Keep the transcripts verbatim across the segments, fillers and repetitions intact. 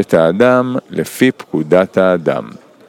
את האדם לפי פקודת האדם.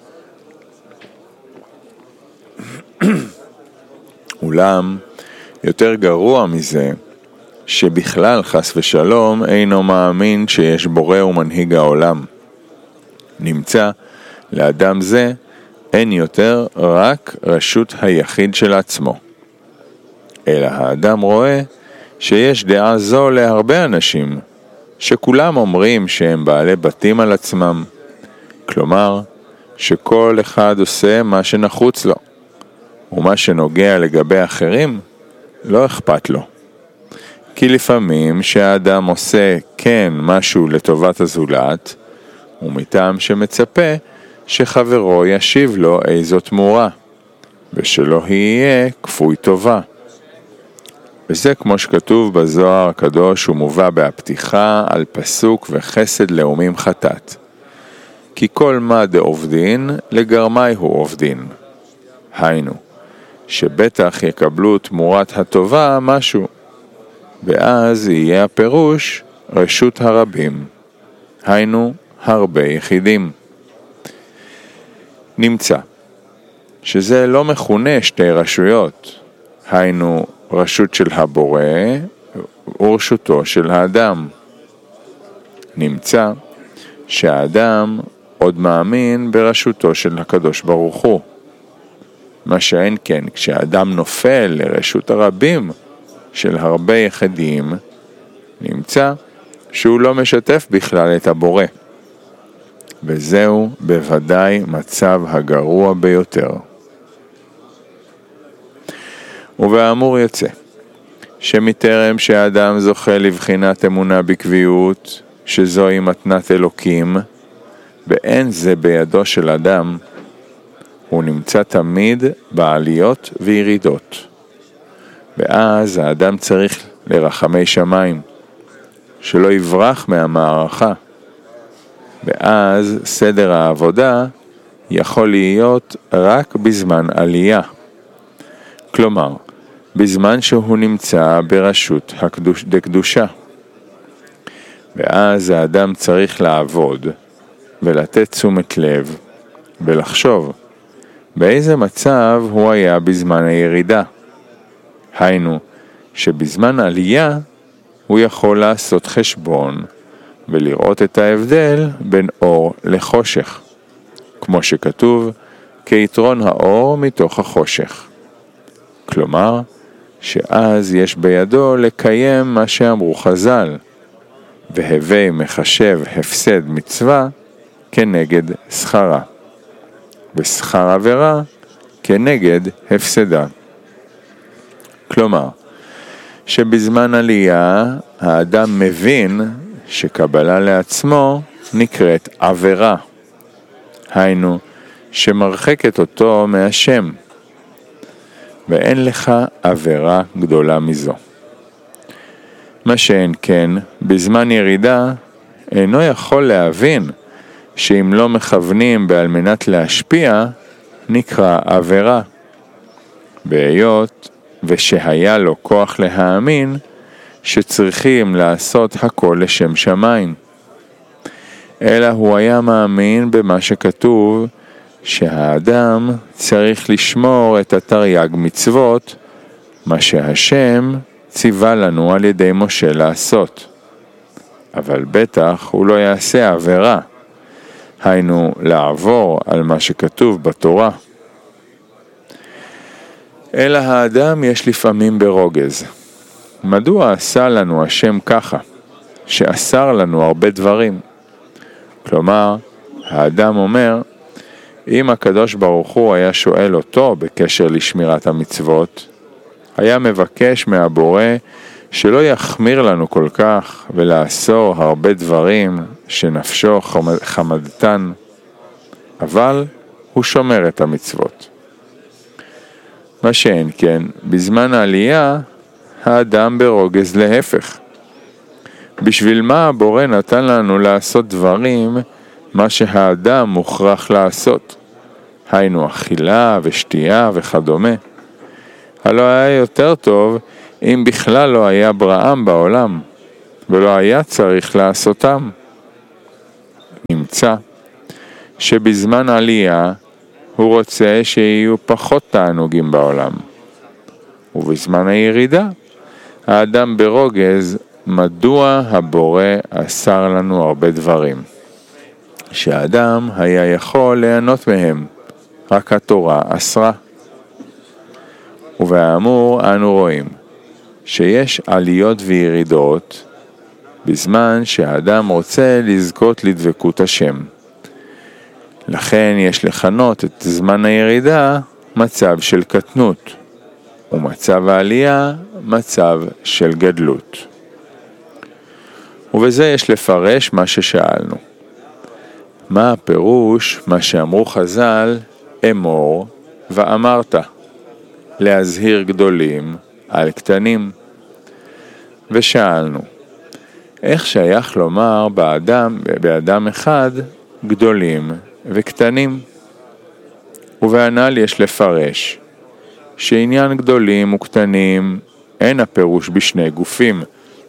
אולם, יותר גרוע מזה, שבכלל חס ושלום אינו מאמין שיש בורא ומנהיג העולם. נמצא, לאדם זה אין יותר רק רשות היחיד של עצמו. אלא האדם רואה שיש דעה זו להרבה אנשים, שכולם אומרים שהם בעלי בתים על עצמם. כלומר, שכל אחד עושה מה שנחוץ לו, ומה שנוגע לגבי אחרים לא אכפת לו. כי לפעמים שהאדם עושה כן משהו לטובת הזולת, ומטעם שמצפה שחברו ישיב לו איזו תמורה, ושלא יהיה כפוי טובה. וזה כמו שכתוב בזוהר הקדוש ומובא בהפתיחה על פסוק וחסד לאומים חטאת. כי כל מה דעובדין לגרמי הוא עובדין. היינו, שבטח יקבלו תמורת הטובה משהו, ואז יהיה הפירוש רשות הרבים. היינו, הרבה יחידים. נמצא שזה לא מכונה שתי רשויות, היינו רשות של הבורא ורשותו של האדם. נמצא שהאדם עוד מאמין ברשותו של הקדוש ברוך הוא. מה שאין כן, כשהאדם נופל לרשות הרבים של הרבה יחידים, נמצא שהוא לא משתף בכלל את הבורא. וזהו בוודאי מצב הגרוע ביותר. ובאמור יוצא, שמטרם שהאדם זוכה לבחינת אמונה בקביעות, שזוהי מתנת אלוקים, ואין זה בידו של אדם, הוא נמצא תמיד בעליות וירידות. ואז האדם צריך לרחמי שמיים, שלא יברח מהמערכה. ואז סדר העבודה יכול להיות רק בזמן עלייה. כלומר, בזמן שהוא נמצא ברשות הקדוש, דקדושה. ואז האדם צריך לעבוד ולתת תשומת לב ולחשוב באיזה מצב הוא היה בזמן הירידה. היינו, שבזמן עלייה הוא יכול לעשות חשבון ולראות את ההבדל בין אור לחושך, כמו שכתוב, כיתרון האור מתוך החושך. כלומר, שאז יש בידו לקיים מה שאמרו חז"ל, והווי מחשב הפסד מצווה כנגד שכרה, ושכר עבירה כנגד הפסדה. כלומר, שבזמן עלייה האדם מבין שקבלה לעצמו נקראת עבירה. היינו, שמרחקת אותו מהשם. ואין לך עבירה גדולה מזו. מה שאין כן, בזמן ירידה, אינו יכול להבין שאם לא מכוונים בעל מנת להשפיע, נקרא עבירה. בהיות ושהיה לו כוח להאמין, שצריכים לעשות הכל לשם שמיים. אלא הוא היה מאמין במה שכתוב, שהאדם צריך לשמור את התרי"ג מצוות, מה שהשם ציווה לנו על ידי משה לעשות. אבל בטח הוא לא יעשה עבירה, היינו לעבור על מה שכתוב בתורה. אלא האדם יש לפעמים ברוגז. מדוע עשה לנו השם ככה, שאסר לנו הרבה דברים? כלומר, האדם אומר, אם הקדוש ברוך הוא היה שואל אותו בקשר לשמירת המצוות, היה מבקש מהבורא שלא יחמיר לנו כל כך ולאסור הרבה דברים שנפשו חמדתן, אבל הוא שומר את המצוות. מה שאין כן, בזמן העלייה האדם ברוגז להפך. בשביל מה הבורא נתן לנו לעשות דברים מה שהאדם מוכרח לעשות? היינו אכילה ושתייה וכדומה. הלא היה יותר טוב אם בכלל לא היה בראם בעולם, ולא היה צריך לעשותם. נמצא שבזמן עלייה הוא רוצה שיהיו פחות תענוגים בעולם. ובזמן הירידה, האדם ברוגז, מדוע הבורא אסר לנו הרבה דברים, שהאדם היה יכול ליהנות מהם, רק התורה אסרה. ובאמור אנו רואים שיש עליות וירידות בזמן שהאדם רוצה לזכות לדבקות השם. לכן יש לכנות את זמן הירידה מצב של קטנות, ומצב העלייה מצב של גדלות. ובזה יש לפרש מה ששאלנו. מה הפירוש מה שאמרו חז"ל, אמור ואמרת, להזהיר גדולים על קטנים? ושאלנו, איך שייך לומר באדם, באדם אחד גדולים וקטנים? ובענל יש לפרש שעניין גדולים וקטנים אין הפירוש בשני גופים,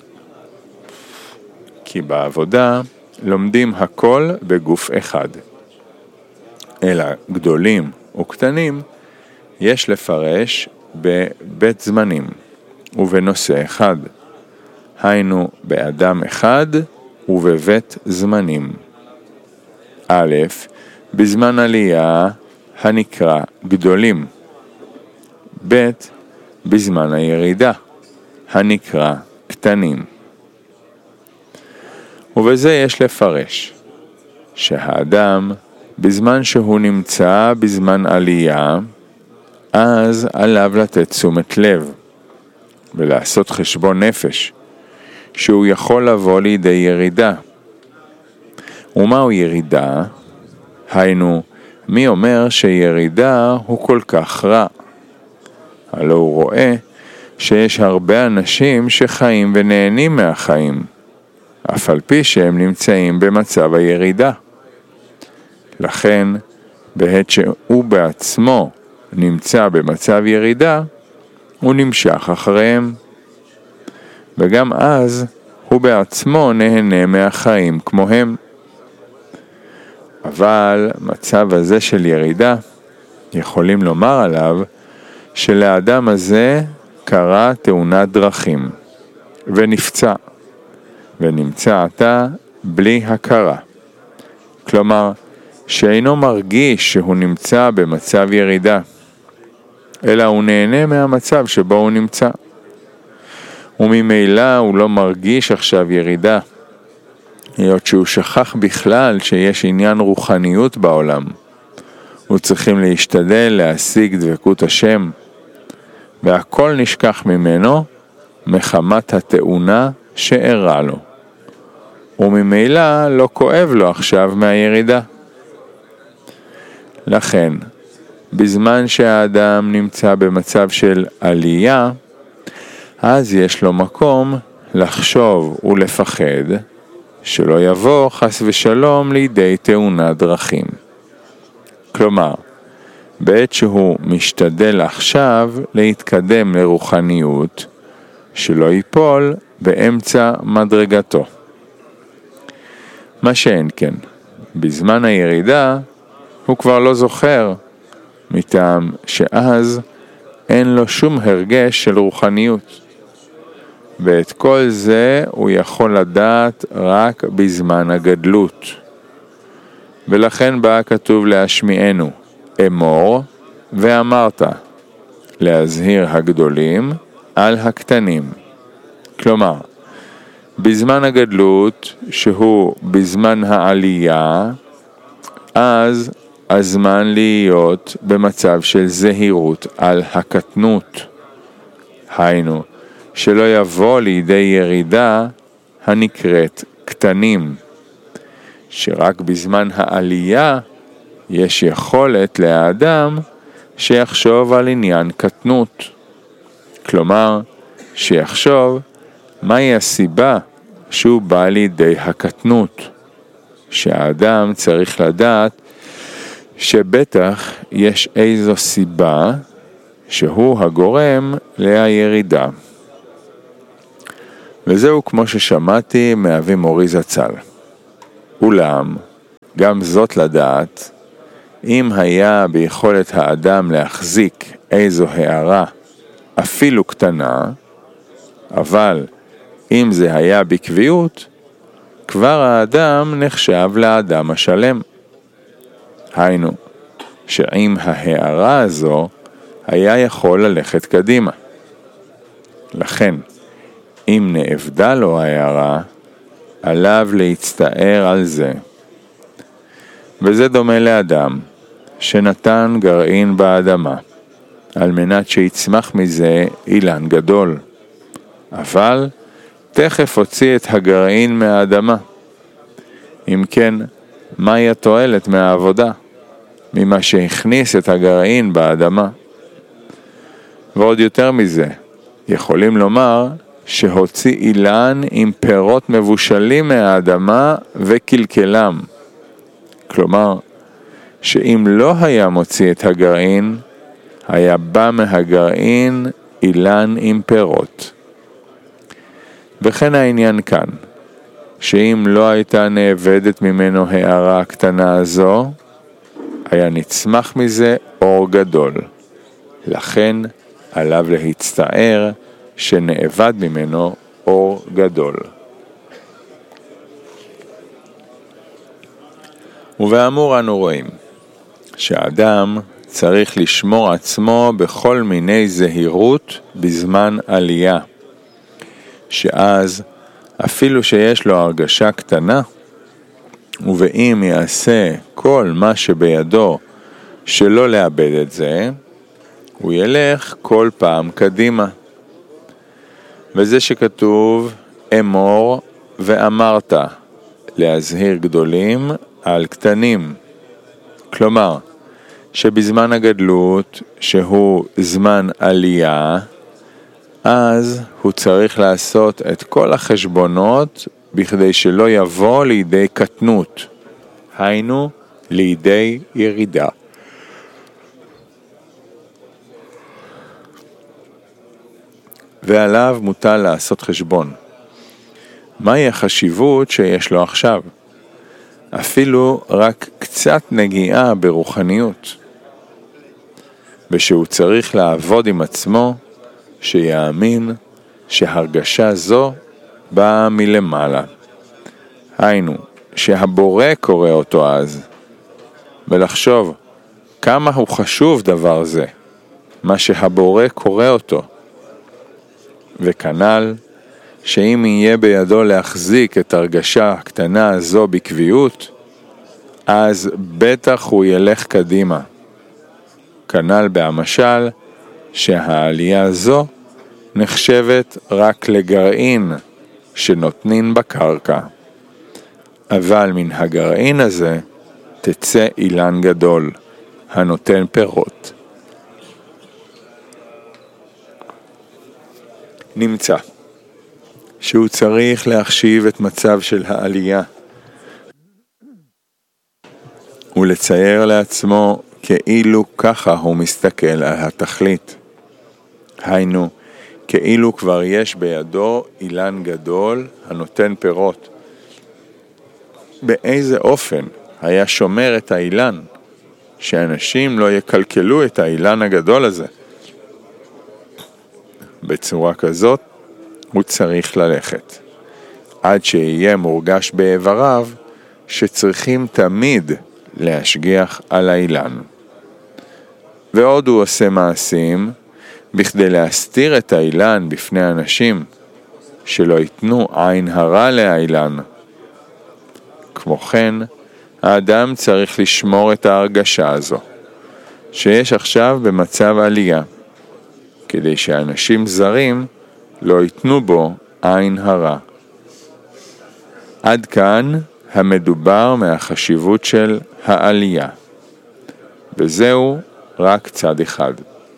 כי בעבודה לומדים הכל בגוף אחד, אלא גדולים וקטנים יש לפרש בבית זמנים ובנושא אחד, היינו באדם אחד ובבית זמנים. א', בזמן עלייה הנקרא גדולים, ב', בזמן הירידה הנקרא קטנים. ובזה יש לפרש שהאדם בזמן שהוא נמצא בזמן עלייה, אז עליו לתת תשומת לב ולעשות חשבון נפש שהוא יכול לבוא לידי ירידה. ומהו ירידה? היינו, מי אומר שירידה הוא כל כך רע? הלא הוא רואה שיש הרבה אנשים שחיים ונהנים מהחיים, אף על פי שהם נמצאים במצב הירידה. לכן, בעת שהוא בעצמו נמצא במצב ירידה, הוא נמשך אחריהם. וגם אז הוא בעצמו נהנה מהחיים כמוהם. אבל מצב הזה של ירידה, יכולים לומר עליו שלאדם הזה קרה תאונת דרכים, ונפצע, ונמצא עתה בלי הכרה. כלומר, שאינו מרגיש שהוא נמצא במצב ירידה, אלא הוא נהנה מהמצב שבו הוא נמצא. וממילא הוא לא מרגיש עכשיו ירידה, היות שהוא שכח בכלל שיש עניין רוחניות בעולם. הוא צריכים להשתדל להשיג דבקות השם, והכל נשכח ממנו מחמת התאונה שאירעה לו. וממילא לא כואב לו עכשיו מהירידה. לכן, בזמן שהאדם נמצא במצב של עלייה, אז יש לו מקום לחשוב ולפחד שלא יבוא חס ושלום לידי תאונת דרכים. כלומר, בעת שהוא משתדל עכשיו להתקדם לרוחניות, שלא ייפול באמצע מדרגתו. מה שאין כן, בזמן הירידה הוא כבר לא זוכר, מטעם שאז אין לו שום הרגש של רוחניות. ואת כל זה הוא יכול לדעת רק בזמן הגדלות. ולכן בא כתוב להשמיענו, אמור ואמרת, להזהיר הגדולים על הקטנים. כלומר, בזמן הגדלות, שהוא בזמן העלייה, אז הזמן להיות במצב של זהירות על הקטנות. היינו, שלא יבוא לידי ירידה הנקראת קטנים, שרק בזמן העלייה יש יכולת לאדם שיחשוב על עניין קטנות. כלומר, שיחשוב מהי הסיבה שהוא בא לידי הקטנות, שהאדם צריך לדעת שבטח יש איזו סיבה שהוא הגורם לירידה. וזהו כמו ששמעתי מאבי מורי זצ"ל. אולם, גם זאת לדעת, אם היה ביכולת האדם להחזיק איזו הערה, אפילו קטנה, אבל אם זה היה בקביעות, כבר האדם נחשב לאדם השלם. היינו, שעם ההערה הזו היה יכול ללכת קדימה. לכן, אם נאבדה לו ההערה, עליו להצטער על זה. וזה דומה לאדם שנתן גרעין באדמה, על מנת שיצמח מזה אילן גדול. אבל תכף הוציא את הגרעין מהאדמה. אם כן, מהי התועלת מהעבודה? ממה שהכניס את הגרעין באדמה. ועוד יותר מזה, יכולים לומר שהוציא אילן עם פירות מבושלים מהאדמה וקלקלם. כלומר, שאם לא היה מוציא את הגרעין, היה בא מהגרעין אילן עם פירות. וכן העניין כאן, שאם לא הייתה נאבדת ממנו הערה הקטנה הזו, היה נצמח מזה אור גדול. לכן עליו להצטער שנאבד ממנו אור גדול. ובאמור אנו רואים שהאדם צריך לשמור עצמו בכל מיני זהירות בזמן עלייה, שאז אפילו שיש לו הרגשה קטנה, ואם יעשה כל מה שבידו שלא לאבד את זה, הוא ילך כל פעם קדימה. וזה שכתוב אמור ואמרת, להזהיר גדולים על קטנים. כלומר, שבזמן הגדלות, שהוא זמן עלייה, אז הוא צריך לעשות את כל החשבונות בכדי שלא יבוא לידי קטנות, היינו לידי ירידה. ועליו מוטל לעשות חשבון. מהי החשיבות שיש לו עכשיו? אפילו רק קצת נגיעה ברוחניות. ושהוא צריך לעבוד עם עצמו, שיאמין שהרגשה זו באה מלמעלה. היינו, שהבורא קורא אותו אז, ולחשוב כמה הוא חשוב דבר זה, מה שהבורא קורא אותו. וכנ"ל, שאם יהיה בידו להחזיק את הרגשה הקטנה הזו בקביעות, אז בטח הוא ילך קדימה. כנ"ל בהמשל, שהעלייה הזו נחשבת רק לגרעין שנותנין בקרקע. אבל מן הגרעין הזה תצא אילן גדול, הנותן פירות. נמצא שהוא צריך להחשיב את מצב של העלייה ולצייר לעצמו כאילו ככה הוא מסתכל על התכלית. היינו, כאילו כבר יש בידו אילן גדול הנותן פירות. באיזה אופן היה שומר את האילן, שאנשים לא יקלקלו את האילן הגדול הזה? בצורה כזאת הוא צריך ללכת, עד שיהיה מורגש בעבריו שצריכים תמיד להשגיח על האילן. ועוד הוא עושה מעשים בכדי להסתיר את האילן בפני אנשים, שלא ייתנו עין הרע לאילן. כמו כן, האדם צריך לשמור את ההרגשה הזו, שיש עכשיו במצב עלייה, כדי שאנשים זרים לא ייתנו בו עין הרע. עד כאן המדובר מהחשיבות של העלייה. וזהו רק צד אחד.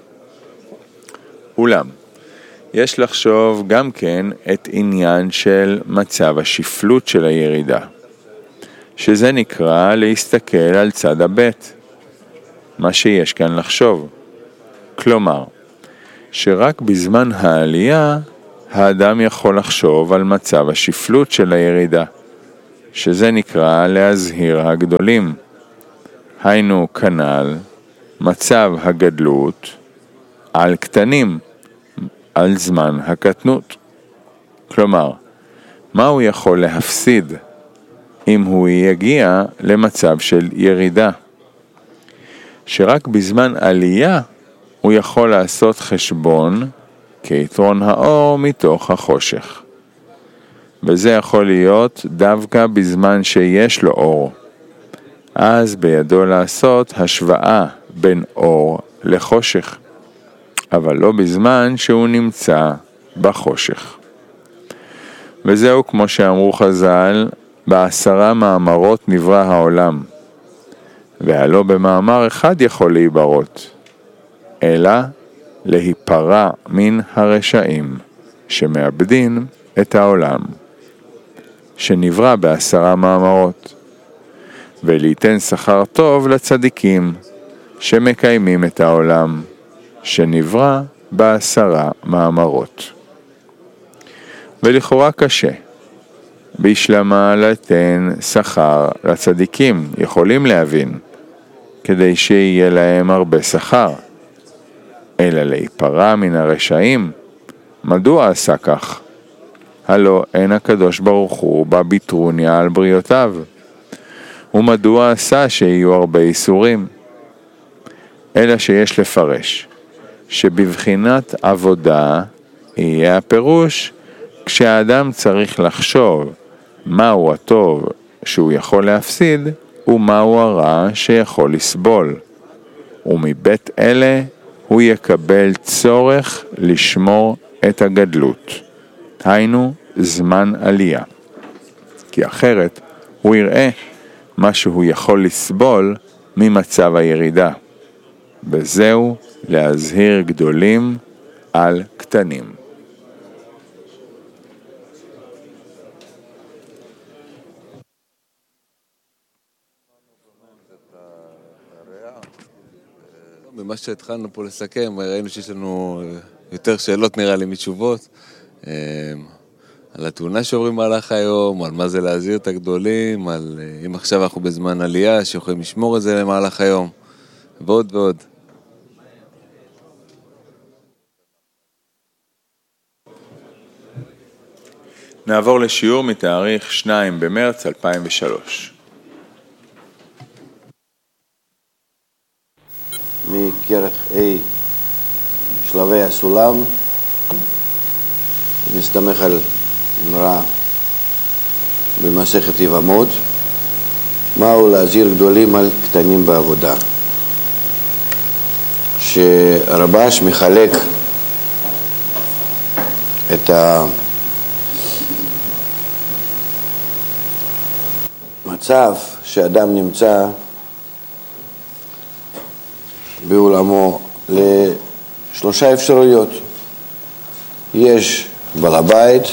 אולם, יש לחשוב גם כן את עניין של מצב השפלות של הירידה, שזה נקרא להסתכל על צד הבית. מה שיש כאן לחשוב. כלומר, שרק בזמן העלייה האדם יכול לחשוב על מצב השפלות של הירידה, שזה נקרא להזהיר הגדולים. היינו כנ"ל מצב הגדלות על קטנים, על זמן הקטנות. כלומר, מה הוא יכול להפסיד אם הוא יגיע למצב של ירידה? שרק בזמן עלייה הוא יכול לעשות חשבון כיתרון האור מתוך החושך. וזה יכול להיות דווקא בזמן שיש לו אור. אז בידו לעשות השוואה בין אור לחושך, אבל לא בזמן שהוא נמצא בחושך. וזהו כמו שאמרו חז"ל, בעשרה מאמרות נברא העולם, והלא במאמר אחד יכול להיברות, אלא להיפרע מן הרשעים שמאבדים את העולם, שנברא בעשרה מאמרות, וליתן שכר טוב לצדיקים שמקיימים את העולם, שנברא בעשרה מאמרות. ולכאורה קשה בשלמה לתן שכר לצדיקים, יכולים להבין, כדי שיהיה להם הרבה שכר, אלא להיפרע מן הרשעים. מדוע עשה כך? הלא אין הקדוש ברוך הוא בביטרוניה על בריאותיו. ומדוע עשה שיהיו הרבה איסורים? אלא שיש לפרש שבבחינת עבודה יהיה הפירוש כשהאדם צריך לחשוב מהו הטוב שהוא יכול להפסיד ומהו הרע שיכול לסבול, ומבית אלה הוא יקבל צורך לשמור את הגדלות, היינו זמן עלייה, כי אחרת הוא יראה מה שהוא יכול לסבול ממצב הירידה. וזהו להזהיר גדולים על קטנים. במה שהתחלנו פה לסכם, ראינו שיש לנו יותר שאלות נראה לי מתשובות על התאונה שעוברים מהלך היום, על מה זה להזהיר את הגדולים, על אם עכשיו אנחנו בזמן עלייה שיכולים לשמור את זה למהלך היום, ועוד ועוד. נעבור לשיעור מתאריך שניים במרץ אלפיים ושלוש. מכרך A שלבי הסולם, נסתמך על אמרה במסכת יבמות, מהו להזהיר גדולים על קטנים בעבודה. שרבש מחלק את המצב שאדם נמצא בעולמו לשלושה אפשרויות. יש בעל הבית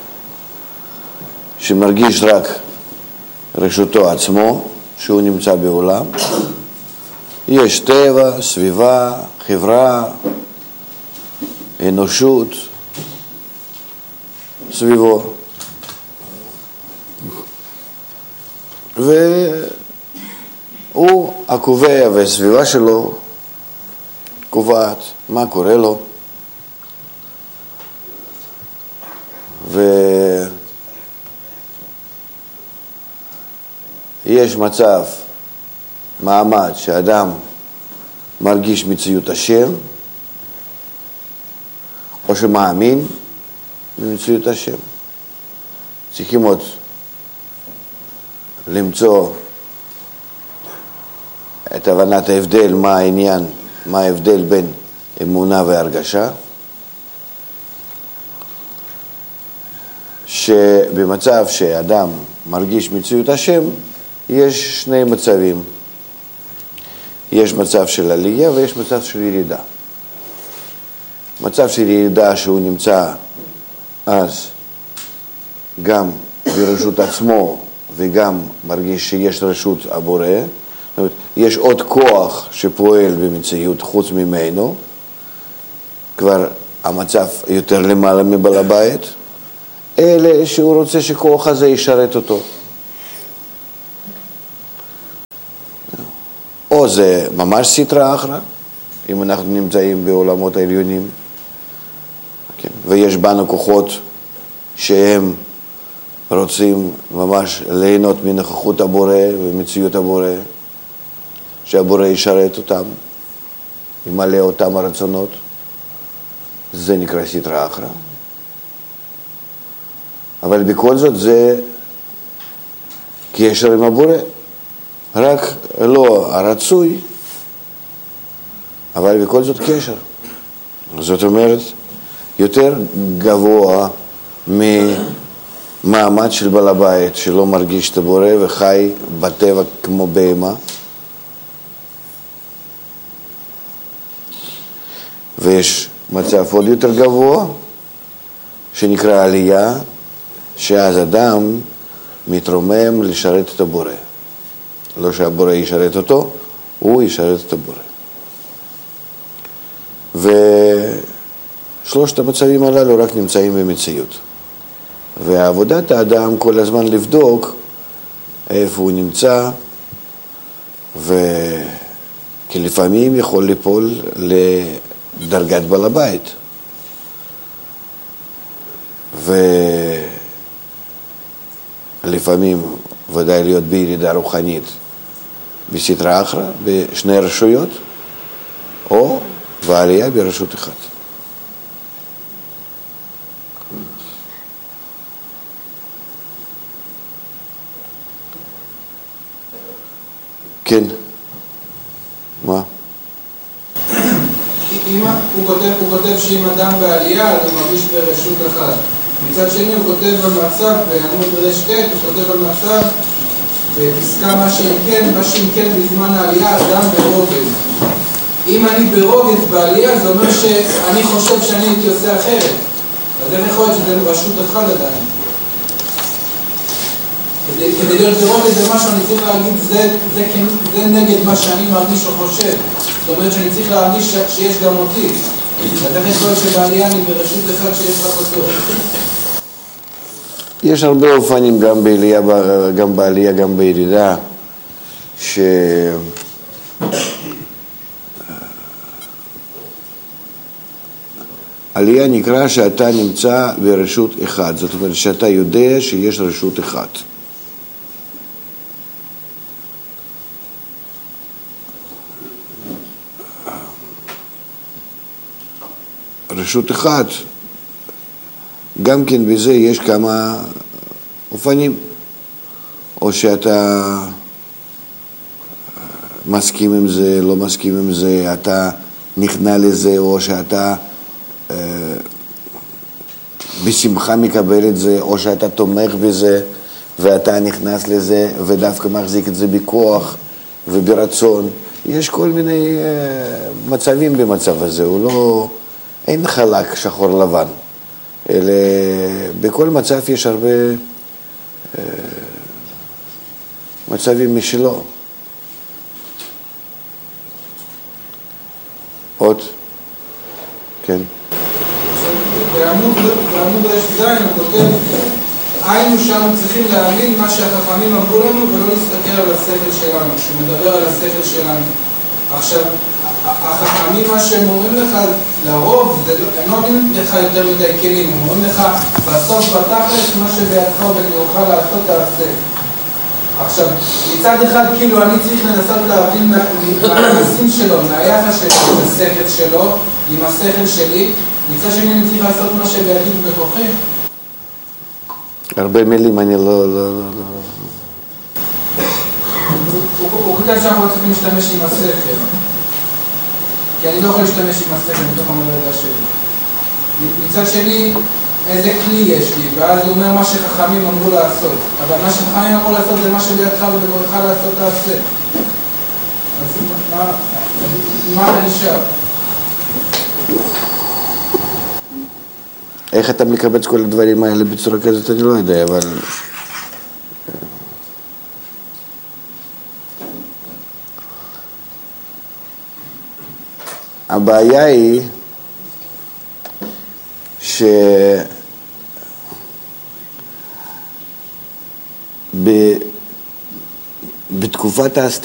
שמרגיש רק רשותו עצמו שהוא נמצא בעולם, יש טבע, סביבה, חברה, אנושות סביבו, והוא הקובע והסביבה שלו קובעת מה קורה לו, ויש מצב, מעמד שאדם מרגיש מציאות השם או שמאמין במציאות השם. צריכים עוד למצוא את הבנת ההבדל, מה העניין, מה ההבדל בין אמונה והרגשה, שבמצב שאדם מרגיש מציאות השם יש שני מצבים, יש מצב של עלייה ויש מצב של ירידה. מצב של ירידה שהוא נמצא אז גם ברשות עצמו וגם מרגיש שיש רשות הבורא, זאת אומרת, יש עוד כוח שפועל במציאות חוץ ממנו, כבר המצב יותר למעלה מבעל הבית, אלה שהוא רוצה שכוח הזה ישרת אותו. או זה ממש סטרא אחרא, אם אנחנו נמצאים בעולמות העליונים, כן? ויש בנו כוחות שהם רוצים ממש ליהנות מנוכחות הבורא ומציאות הבורא, שהבורא ישרת אותם, ימלא אותם הרצונות, זה נקרא סטרא אחרא. אבל בכל זאת זה קשר עם הבורא, רק לא הרצוי, אבל בכל זאת קשר. זאת אומרת, יותר גבוה ממעמד של בעל הבית שלא מרגיש את הבורא וחי בטבע כמו בהמה. ויש מצב עוד יותר גבוה שנקרא עלייה, שאז אדם מתרומם לשרת את הבורא. לא שהבורא ישרת אותו, הוא ישרת את הבורא. ושלושת המצבים הללו רק נמצאים במציאות. ועבודת האדם כל הזמן לבדוק איפה הוא נמצא, כי לפעמים יכול ליפול לדרגת בעל הבית. ולפעמים ודאי להיות בירידה רוחנית בסטרא אחרא, בשני רשויות, או בעלייה ברשות אחת. כן. מה? אם הוא כותב, הוא כותב שאם אדם בעלייה, אז הוא מרגיש ברשות אחת. מצד שני הוא כותב במצב, בעמוד רשת, הוא כותב במצב, בפסקה מה שאם כן, מה שאם כן בזמן העלייה, אדם ברוגז. אם אני ברוגז בעלייה, זה אומר שאני חושב שאני הייתי עושה אחרת. אז איך יכול להיות שזה רשות אחת עדיין? כדי, כדי להיות ברוגז זה משהו, אני צריך להגיד, זה, זה, זה נגד מה שאני מרגיש או חושב. זאת אומרת שאני צריך להרגיש שיש גם אותי. אז איך יכול להיות שבעלייה אני ברשות אחד שיש רק אותו? יש הרבה אופנים גם בעלייה, גם בעלייה, גם בירידה, ש... עלייה נקרא שאתה נמצא ברשות אחד, זאת אומרת שאתה יודע שיש רשות אחת. רשות אחת, גם כן בזה יש כמה אופנים, או שאתה מסכים עם זה, לא מסכים עם זה, אתה נכנע לזה, או שאתה אה, בשמחה מקבל את זה, או שאתה תומך בזה ואתה נכנס לזה ודווקא מחזיק את זה בכוח וברצון. יש כל מיני אה, מצבים במצב הזה, הוא לא, אין חלק שחור לבן, אלא בכל מצב יש הרבה אה, מצבים משלו. עוד? כן. בעמוד רשת זין הוא כותב, היינו שאנו צריכים להאמין מה שהחכמים אמרו לנו ולא להסתכל על השכל שלנו, שהוא מדבר על השכל שלנו. עכשיו, החכמים מה שהם אומרים לך לרוב, הם לא אומרים לך יותר מדי כלים, הם אומרים לך בסוף בתכלס מה שבידך ובכוחך לעשות תעשה. עכשיו, מצד אחד כאילו אני צריך לנסות להבין מהמעשים שלו, מהיחס שלו, מהשכל שלו, עם השכל שלי, מצד שני אני צריך לעשות מה שבידי ובכוחי. הרבה מילים אני לא... לא, לא, לא. הוא כותב שאנחנו צריכים להשתמש עם השכל. כי אני לא יכול להשתמש עם השכל בתוך המדרגה שלי. מצד שני, איזה כלי יש לי, ואז הוא אומר מה שחכמים אמרו לעשות. אבל מה שחכמים אמרו לעשות זה מה שבידך ובכוחך לעשות תעשה. אז מה, מה אתה נשאר? איך אתה מקבץ כל הדברים האלה בצורה כזאת, אני לא יודע, אבל... הבעיה היא ש... בתקופת ההסתגלות,